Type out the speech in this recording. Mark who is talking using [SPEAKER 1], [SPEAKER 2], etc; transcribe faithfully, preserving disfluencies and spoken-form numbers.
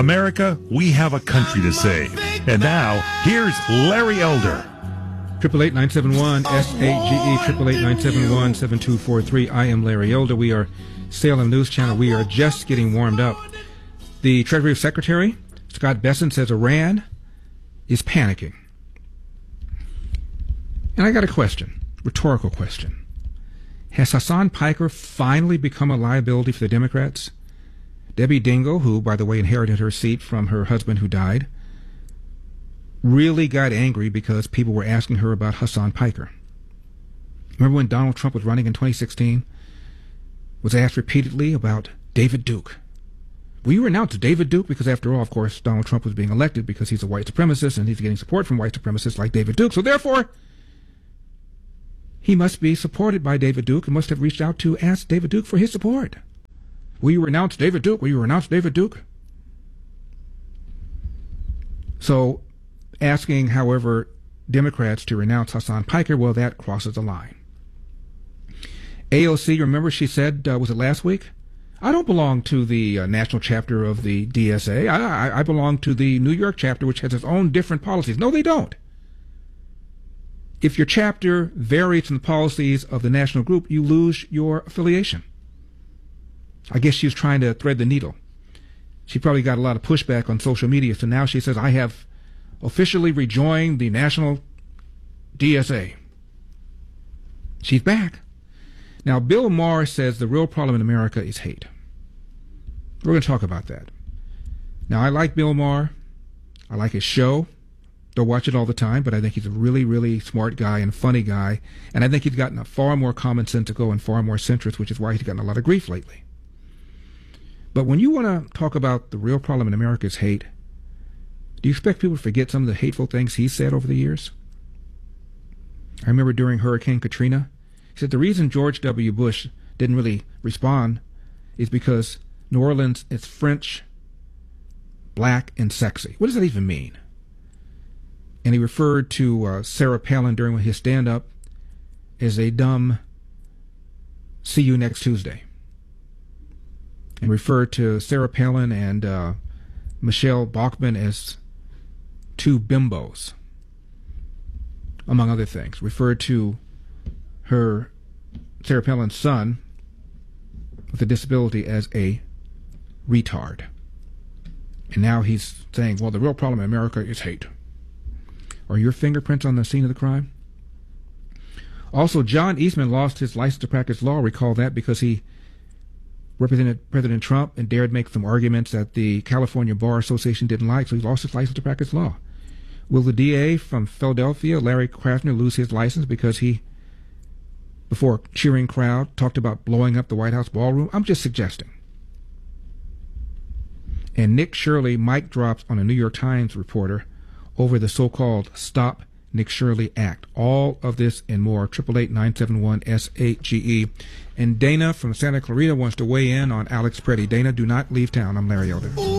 [SPEAKER 1] America, we have a country to save. And now, here's Larry Elder.
[SPEAKER 2] Triple eight nine seven one S A G E triple eight nine seven one seven two four three. I am Larry Elder. We are Salem News Channel. We are just getting warmed up. The Treasury Secretary Scott Bessent says Iran is panicking. And I got a question, rhetorical question. Has Hasan Piker finally become a liability for the Democrats? Debbie Dingell, who, by the way, inherited her seat from her husband who died, really got angry because people were asking her about Hasan Piker. Remember when Donald Trump was running in twenty sixteen? Was asked repeatedly about David Duke. Will you renounce David Duke? Because after all, of course, Donald Trump was being elected because he's a white supremacist and he's getting support from white supremacists like David Duke. So therefore, he must be supported by David Duke and must have reached out to ask David Duke for his support. Will you renounce David Duke? Will you renounce David Duke? So asking, however, Democrats to renounce Hasan Piker, well, that crosses the line. A O C, remember she said, uh, was it last week? I don't belong to the uh, national chapter of the D S A. I, I, I belong to the New York chapter, which has its own different policies. No, they don't. If your chapter varies from the policies of the national group, you lose your affiliation. I guess she was trying to thread the needle. She probably got a lot of pushback on social media, so now she says, I have officially rejoined the national D S A. She's back. Now, Bill Maher says the real problem in America is hate. We're going to talk about that. Now, I like Bill Maher. I like his show. Don't watch it all the time, but I think he's a really, really smart guy and funny guy. And I think he's gotten a far more commonsensical and far more centrist, which is why he's gotten a lot of grief lately. But when you want to talk about the real problem in America is hate, do you expect people to forget some of the hateful things he said over the years? I remember during Hurricane Katrina, he said the reason George W. Bush didn't really respond is because New Orleans is French, black, and sexy. What does that even mean? And he referred to uh, Sarah Palin during his stand-up as a dumb see you next Tuesday. And referred to Sarah Palin and uh, Michelle Bachmann as two bimbos, among other things. Referred to her, Sarah Palin's son, with a disability as a retard. And now he's saying, well, the real problem in America is hate. Are your fingerprints on the scene of the crime? Also, John Eastman lost his license to practice law. Recall that because he represented President Trump and dared make some arguments that the California Bar Association didn't like, so he lost his license to practice law. Will the D A from Philadelphia, Larry Krasner, lose his license because he, before a cheering crowd, talked about blowing up the White House ballroom? I'm just suggesting. And Nick Shirley mic drops on a New York Times reporter over the so-called Stop Nick Shirley Act. All of this and more. Triple eight nine seven one S eight G E. And Dana from Santa Clarita wants to weigh in on Alex Preddy. Dana, do not leave town. I'm Larry Elder.